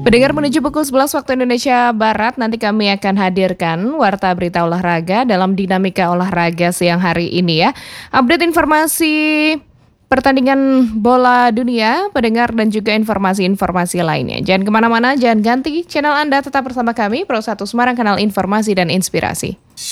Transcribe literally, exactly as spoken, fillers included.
Pendengar menuju pukul sebelas waktu Indonesia Barat, nanti kami akan hadirkan Warta Berita Olahraga dalam dinamika olahraga siang hari ini ya. Update informasi pertandingan bola dunia, pendengar dan juga informasi-informasi lainnya. Jangan kemana-mana, jangan ganti channel Anda, tetap bersama kami, Pro satu Semarang, kanal informasi dan inspirasi.